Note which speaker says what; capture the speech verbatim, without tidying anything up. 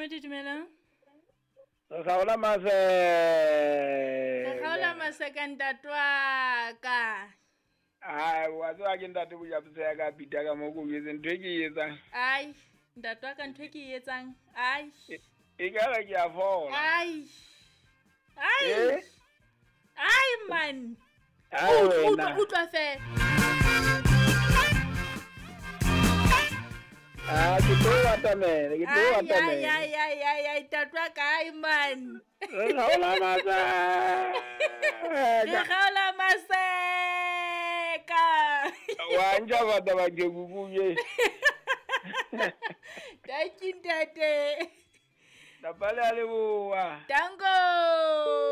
Speaker 1: Samedi dumelang.
Speaker 2: Kgaola mase.
Speaker 1: Kgaola mase ka ntatwa ka.
Speaker 2: Ai wa tswa ke ntate bo japse ka pita ka mo go yetse ntwe ke yetsang.
Speaker 1: Ai ntatwa ka ntwe ke yetsang. Ai.
Speaker 2: E ka ga ke a fola.
Speaker 1: Ai. Ai.
Speaker 2: Eh?
Speaker 1: Ai man.
Speaker 2: Ai wena.
Speaker 1: Utlwa fe.
Speaker 2: Ah, ke tlo watamela, ke tlo watamela.
Speaker 1: Ai ai ai ai ai tatwa ka ai man.
Speaker 2: Kgaola mase.
Speaker 1: Kgaola mase ka.
Speaker 2: Wa nja bata ba ke guguye.
Speaker 1: Takintate.
Speaker 2: Tapale ale boa.
Speaker 1: Tango.